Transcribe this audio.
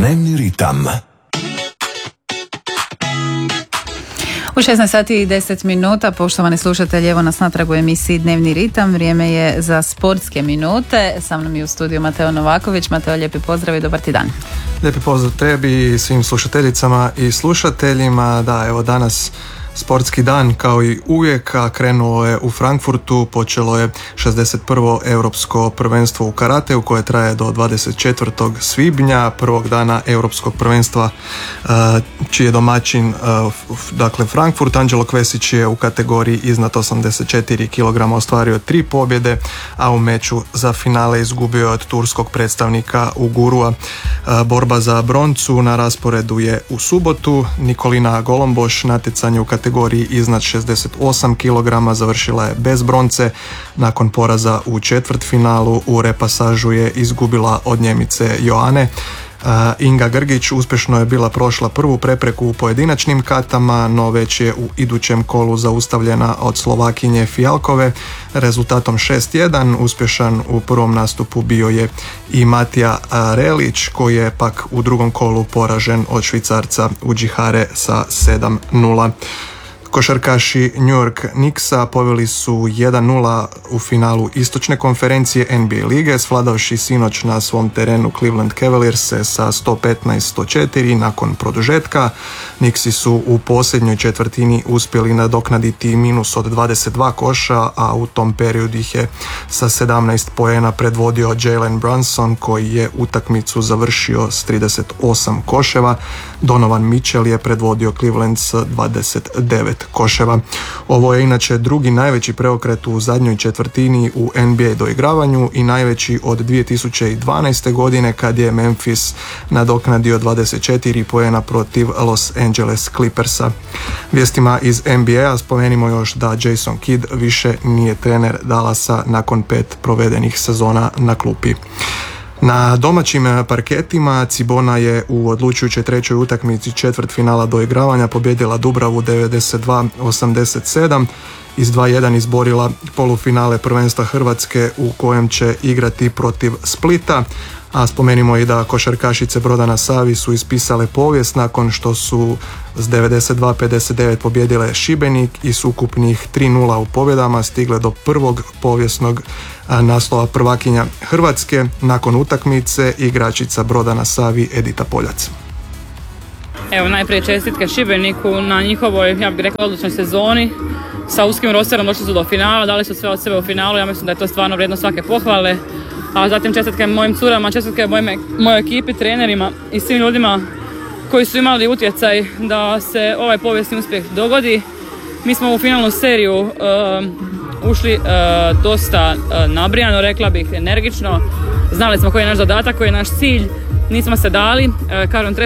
Dnevni ritam. U 16 sati i 10 minuta, poštovani slušatelji, evo nas natrag u emisiji Dnevni ritam. Vrijeme je za sportske minute. Sa mnom je u studiju Mateo Novaković. Mateo, lijepi pozdrav i dobar ti dan. Lijepi pozdrav tebi i svim slušateljicama i slušateljima. Da, evo danas sportski dan kao i uvijek, a krenulo je u Frankfurtu. Počelo je 61. europsko prvenstvo u karateu koje traje do 24. svibnja, prvog dana europskog prvenstva, čiji je domaćin dakle Frankfurt. Anđelo Kvesić je u kategoriji iznad 84 kg ostvario 3 pobjede, a u meču za finale izgubio je od turskog predstavnika Ugurua. Borba za broncu na rasporedu je u subotu. Nikolina Golomboš natjecanje u kategoriji iznad 68 kg završila je bez bronce. Nakon poraza u četvrtfinalu u repasažu je izgubila od Njemice Joane. Inga Grgić uspješno je bila prošla prvu prepreku u pojedinačnim katama, no već je u idućem kolu zaustavljena od Slovakinje Fijalkove rezultatom 6-1. Uspješan u prvom nastupu bio je i Matija Relić, koji je pak u drugom kolu poražen od Švicarca Uđihare sa 7-0. Košarkaši New York Knicksa poveli su 1-0 u finalu istočne konferencije NBA lige, svladavši sinoć na svom terenu Cleveland Cavalierse sa 115-104 nakon produžetka. Knicksi su u posljednjoj četvrtini uspjeli nadoknaditi minus od 22 koša, a u tom periodu ih je sa 17 poena predvodio Jalen Brunson, koji je utakmicu završio s 38 koševa. Donovan Mitchell je predvodio Cleveland s 29 koševa. Ovo je inače drugi najveći preokret u zadnjoj četvrtini u NBA doigravanju i najveći od 2012. godine kad je Memphis nadoknadio 24 poena protiv Los Angeles Clippersa. Vijestima iz NBA spomenimo još da Jason Kidd više nije trener Dallasa nakon 5 provedenih sezona na klupi. Na domaćim parketima Cibona je u odlučujućoj trećoj utakmici četvrtfinala doigravanja pobijedila Dubravu 92-87, iz 2-1 izborila polufinale prvenstva Hrvatske u kojem će igrati protiv Splita. A spomenimo i da košarkašice Broda na Savi su ispisale povijest nakon što su s 92-59 pobjedile Šibenik i s ukupnih 3-0 u pobjedama stigle do prvog povijesnog naslova prvakinja Hrvatske. Nakon utakmice igračica Broda na Savi Edita Poljac. Evo, najprije čestitke Šibeniku na njihovoj, ja bih rekla, odličnoj sezoni. Sa uskim rosterom došli su do finala, dali su sve od sebe u finalu, ja mislim da je to stvarno vrijedno svake pohvale. A zatim čestitke mojim curama, čestitke mojoj ekipi, trenerima i svim ljudima koji su imali utjecaj da se ovaj povijesni uspjeh dogodi. Mi smo u finalnu seriju ušli dosta nabrijano, rekla bih energično. Znali smo koji je naš zadatak, koji je naš cilj. Nismo se dali. Kažem,